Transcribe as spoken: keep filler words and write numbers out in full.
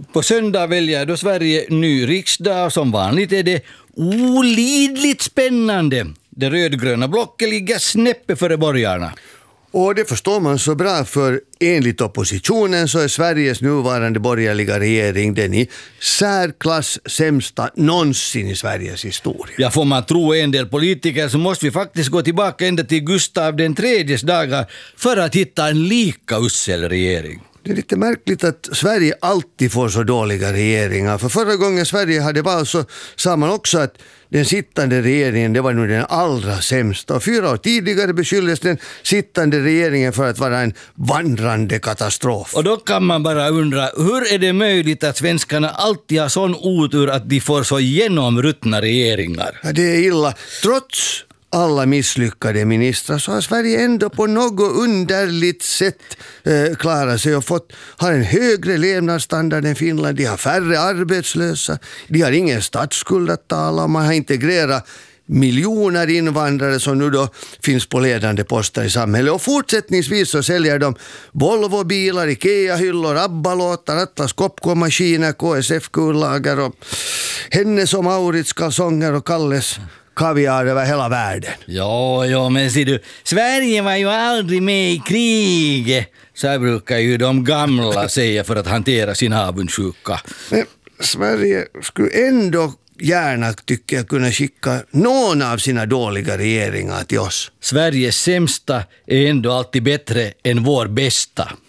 På söndag väljer då Sverige ny riksdag. Som vanligt är det olidligt spännande. Det rödgröna blocket ligger snäppet före borgarna. Och det förstår man så bra, för enligt oppositionen så är Sveriges nuvarande borgerliga regering den i särklass sämsta någonsin i Sveriges historia. Ja, får man tro en del politiker så måste vi faktiskt gå tillbaka ända till Gustav den tredjes dagar för att hitta en lika usel regering. Det är lite märkligt att Sverige alltid får så dåliga regeringar. För förra gången Sverige hade val så sa man också att den sittande regeringen, det var nog den allra sämsta. Och fyra år tidigare beskylldes den sittande regeringen för att vara en vandrande katastrof. Och då kan man bara undra, hur är det möjligt att svenskarna alltid har sån otur att de får så genomruttna regeringar? Ja, det är illa. Trots alla misslyckade ministrar så har Sverige ändå på något underligt sätt eh, klarat sig och fått, har en högre levnadsstandard än Finland. De har färre arbetslösa, de har ingen statsskuld att tala om, man har integrerat miljoner invandrare som nu då finns på ledande poster i samhället. Och fortsättningsvis så säljer de Volvo-bilar, Ikea-hyllor, Abba-låtar, Atlas Copco-maskiner, K S F-kullager och Hennes och Maurits kalsonger och Kalles kaviar över hela världen. Ja, ja, men ser du, Sverige var ju aldrig med i kriget. Så här brukar ju de gamla säga för att hantera sin avundsjuka. Men Sverige skulle ändå gärna, tycker jag, kunna skicka någon av sina dåliga regeringar till oss. Sveriges sämsta är ändå alltid bättre än vår bästa.